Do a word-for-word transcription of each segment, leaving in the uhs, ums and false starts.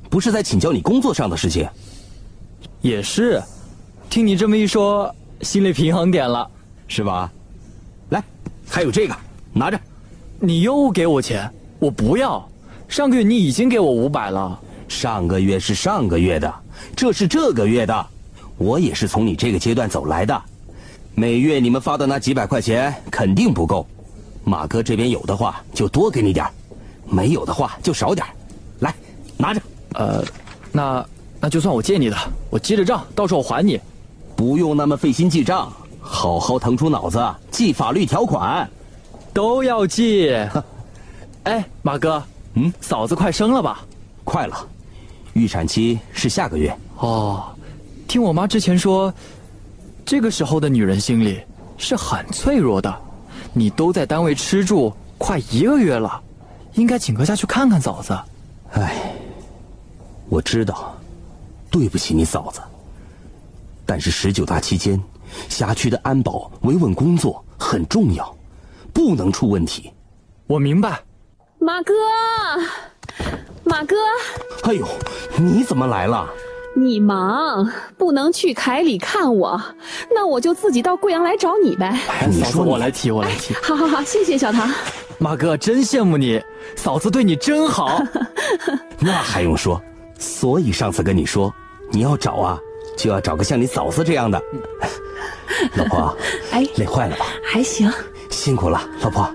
不是在请教你工作上的事情。 也是，听你这么一说，心里平衡点了， 是吧？来，还有这个，拿着。 你又给我钱？我不要。上个月你已经给我五百了。 上个月是上个月的，这是这个月的。我也是从你这个阶段走来的。每月你们发的那几百块钱肯定不够，马哥这边有的话就多给你点，没有的话就少点。来，拿着。 呃，那那就算我借你的，我记着账，到时候我还你。 不用那么费心记账，好好腾出脑子记法律条款。 都要记。哎，马哥， 嗯， 嫂子快生了吧？ 快了，预产期是下个月。 哦，听我妈之前说，这个时候的女人心里是很脆弱的。你都在单位吃住快一个月了，应该请个假去看看嫂子。 哎，我知道，对不起你嫂子。但是十九大期间，辖区的安保维稳工作很重要，不能出问题。 我明白。 马哥，马哥， 哎呦，你怎么来了？ 你忙，不能去凯里看我，那我就自己到贵阳来找你呗。 哎，你说我来提，我来提。 好好好，谢谢小唐。 马哥，真羡慕你，嫂子对你真好。 那还用说？所以上次跟你说，你要找啊，就要找个像你嫂子这样的。老婆， 哎， 累坏了吧？ 还行。 辛苦了，老婆。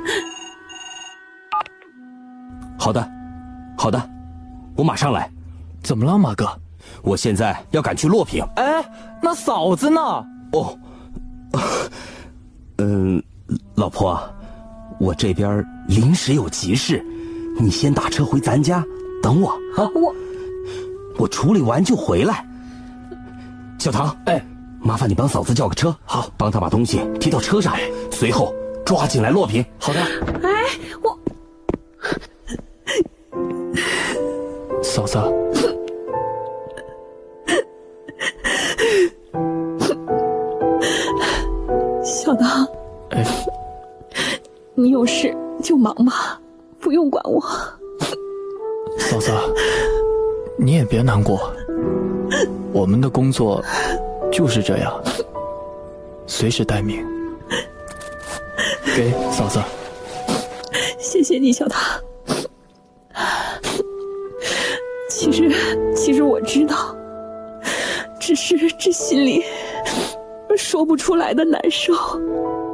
好的，好的，我马上来。 怎么了，马哥？ 我现在要赶去洛平。 哎，那嫂子呢？ 哦，嗯、呃，老婆，我这边临时有急事，你先打车回咱家等我啊。 我我处理完就回来。小唐， 哎， 麻烦你帮嫂子叫个车， 好， 帮她把东西提到车上，随后抓紧来洛平。 好的。 哎，我嫂子。 小唐， 哎， 你有事就忙吧，不用管我。 嫂子，你也别难过，我们的工作就是这样，随时待命。给嫂子。 谢谢你，小唐。其实，其实我知道，只是这心里说不出来的难受。